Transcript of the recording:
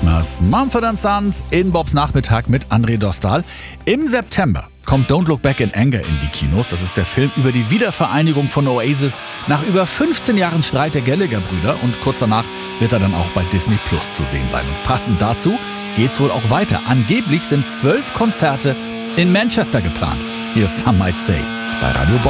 Christmas. Mumford & Sons in Bobs Nachmittag mit André Dostal. Im September kommt Don't Look Back in Anger in die Kinos. Das ist der Film über die Wiedervereinigung von Oasis nach über 15 Jahren Streit der Gallagher-Brüder. Und kurz danach wird er dann auch bei Disney Plus zu sehen sein. Und passend dazu geht's wohl auch weiter. Angeblich sind 12 Konzerte in Manchester geplant. Hier ist Some Might Say bei Radio Bob.